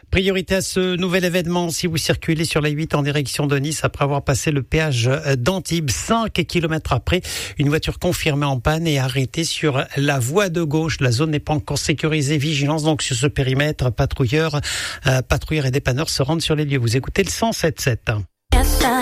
Priorité à ce nouvel événement si vous circulez sur la 8 en direction de Nice après avoir passé le péage d'Antibes. 5 kilomètres après, une voiture confirmée en panne et arrêtée sur la voie de gauche. La zone n'est pas encore sécurisée. Vigilance donc sur ce périmètre. Patrouilleurs et dépanneurs se rendent sur les lieux. Vous écoutez le 107.7.